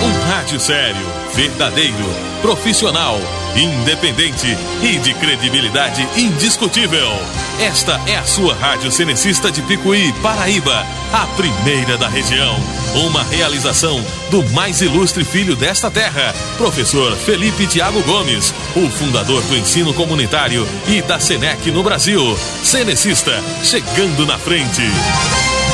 Um rádio sério, verdadeiro, profissional, independente e de credibilidade indiscutível. Esta é a sua Rádio Cenecista de Picuí, Paraíba, a primeira da região. Uma realização do mais ilustre filho desta terra, professor Felipe Thiago Gomes, o fundador do ensino comunitário e da Senec no Brasil. Cenecista, chegando na frente.